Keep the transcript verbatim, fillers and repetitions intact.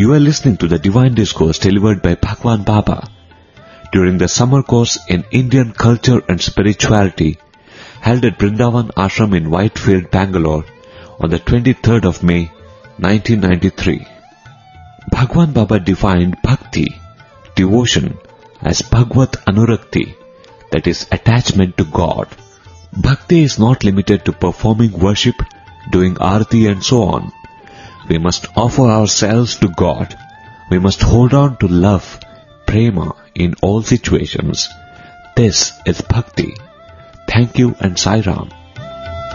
You are listening to the Divine Discourse delivered by Bhagwan Baba during the summer course in Indian Culture and Spirituality held at Brindavan Ashram in Whitefield, Bangalore on the twenty-third of May, nineteen ninety-three. Bhagwan Baba defined Bhakti, devotion, as Bhagvat Anurakti, that is attachment to God. Bhakti is not limited to performing worship, doing arati and so on. We must offer ourselves to God. We must hold on to love, prema, in all situations. This is Bhakti. Thank you and Sai Ram.